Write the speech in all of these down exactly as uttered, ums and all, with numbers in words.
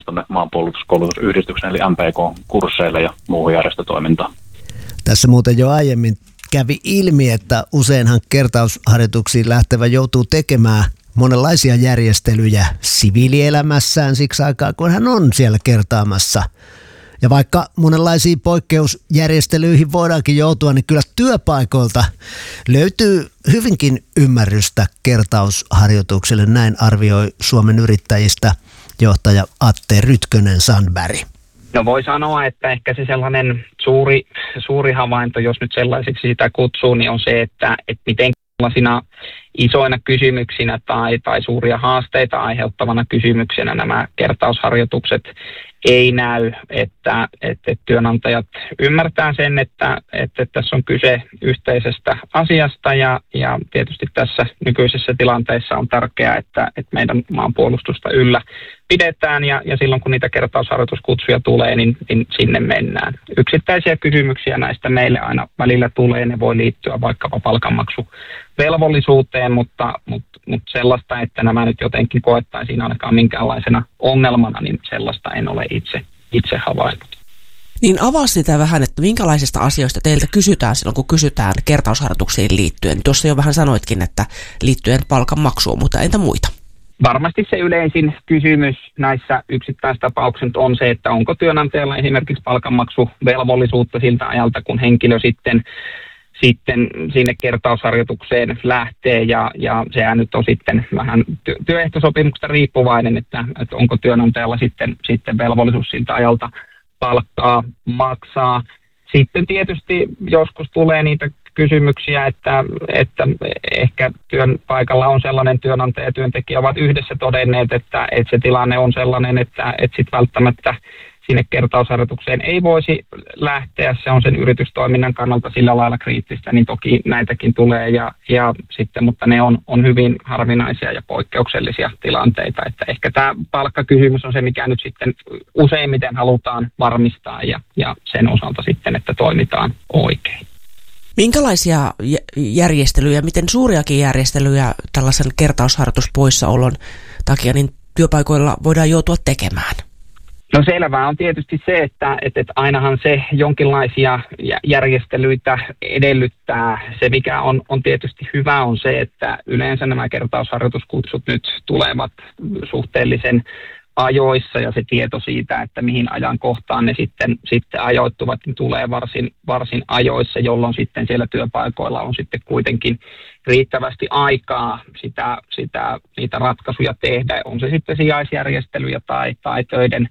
tuonne maanpuolustuskoulutusyhdistyksen eli M P K-kursseille ja muuhun järjestötoimintaan. Tässä muuten jo aiemmin kävi ilmi, että useinhan kertausharjoituksiin lähtevä joutuu tekemään monenlaisia järjestelyjä siviilielämässään siksi aikaa, kun hän on siellä kertaamassa. Ja vaikka monenlaisiin poikkeusjärjestelyihin voidaankin joutua, niin kyllä työpaikoilta löytyy hyvinkin ymmärrystä kertausharjoitukselle. Näin arvioi Suomen Yrittäjistä johtaja Atte Rytkönen-Sandberg. No voi sanoa, että ehkä se sellainen suuri, suuri havainto, jos nyt sellaiseksi sitä kutsuu, niin on se, että, että miten sellaisina isoina kysymyksinä tai, tai suuria haasteita aiheuttavana kysymyksenä nämä kertausharjoitukset ei näy, että, että työnantajat ymmärtää sen, että, että tässä on kyse yhteisestä asiasta ja, ja tietysti tässä nykyisessä tilanteessa on tärkeää, että, että meidän maanpuolustusta yllä pidetään ja, ja silloin kun niitä kertausharjoituskutsuja tulee, niin, niin sinne mennään. Yksittäisiä kysymyksiä näistä meille aina välillä tulee, ne voi liittyä vaikkapa palkanmaksuvelvollisuuteen, mutta, mutta, mutta sellaista, että nämä nyt jotenkin koettaisiin ainakaan minkäänlaisena ongelmana, niin sellaista en ole itse, itse havainnut. Niin avaa sitä vähän, että minkälaisista asioista teiltä kysytään silloin, kun kysytään kertausharjoituksiin liittyen. Tuossa jo vähän sanoitkin, että liittyen palkanmaksuun, mutta entä muita? Varmasti se yleisin kysymys näissä yksittäistapauksissa on se, että onko työnantajalla esimerkiksi palkanmaksuvelvollisuutta siltä ajalta, kun henkilö sitten, sitten sinne kertausharjoitukseen lähtee ja, ja sehän nyt on sitten vähän työehtosopimuksesta riippuvainen, että, että onko työnantajalla sitten, sitten velvollisuus siltä ajalta palkkaa maksaa. Sitten tietysti joskus tulee niitä kysymyksiä, että, että ehkä työn paikalla on sellainen työnantaja ja työntekijä ovat yhdessä todenneet, että, että se tilanne on sellainen, että, että sit välttämättä sinne kertausharjoitukseen ei voisi lähteä. Se on sen yritystoiminnan kannalta sillä lailla kriittistä, niin toki näitäkin tulee, ja, ja sitten, mutta ne on, on hyvin harvinaisia ja poikkeuksellisia tilanteita. Että ehkä tämä palkkakysymys on se, mikä nyt sitten useimmiten halutaan varmistaa ja, ja sen osalta sitten, että toimitaan oikein. Minkälaisia järjestelyjä, miten suuriakin järjestelyjä tällaisen kertausharjoituspoissaolon takia niin työpaikoilla voidaan joutua tekemään? No selvää on tietysti se, että, että ainahan se jonkinlaisia järjestelyitä edellyttää. Se mikä on, on tietysti hyvä on se, että yleensä nämä kertausharjoituskutsut nyt tulevat suhteellisen ajoissa ja se tieto siitä, että mihin ajankohtaan ne sitten, sitten ajoittuvat, niin tulee varsin, varsin ajoissa, jolloin sitten siellä työpaikoilla on sitten kuitenkin riittävästi aikaa sitä, sitä, niitä ratkaisuja tehdä. On se sitten sijaisjärjestelyjä tai, tai töiden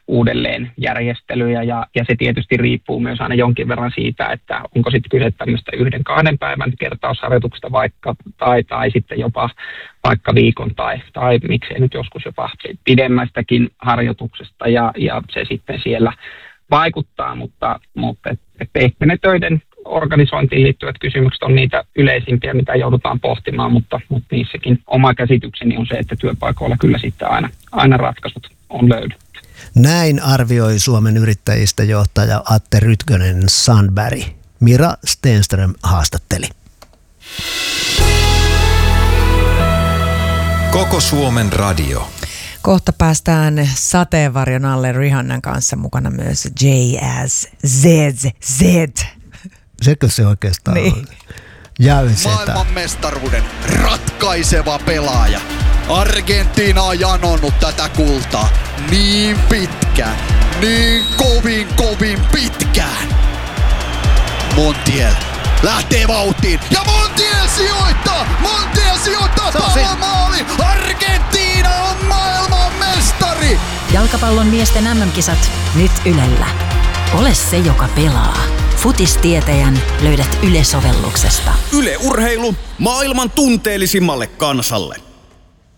uudelleenjärjestelyjä ja, ja se tietysti riippuu myös aina jonkin verran siitä, että onko sitten kyse tämmöistä yhden kahden päivän kertausharjoituksesta vaikka tai, tai sitten jopa vaikka viikon tai, tai miksei nyt joskus jopa pidemmästäkin harjoituksesta ja, ja se sitten siellä vaikuttaa, mutta, mutta et, et ehkä ne töiden organisointiin liittyvät kysymykset on niitä yleisimpiä, mitä joudutaan pohtimaan, mutta, mutta niissäkin oma käsitykseni on se, että työpaikoilla kyllä sitten aina, aina ratkaisut on löydetty. Näin arvioi Suomen Yrittäjistä johtaja Atte Rytkönen-Sandberg. Mira Stenström haastatteli. Koko Suomen radio. Kohta päästään sateenvarjon alle Rihannan kanssa, mukana myös J S Z Z. Sekö se oikeastaan niin on? Maailmanmestaruuden ratkaiseva pelaaja. Argentiina on janonnut tätä kultaa niin pitkään, niin kovin kovin pitkään. Montiel lähtee vauhtiin ja Montiel sijoittaa! Montiel sijoittaa palomaali! Argentiina on maailmanmestari! Jalkapallon miesten M M-kisat nyt Ylellä. Ole se, joka pelaa. Futistietäjän löydät Yle-sovelluksesta. Yle Urheilu maailman tunteellisimmalle kansalle.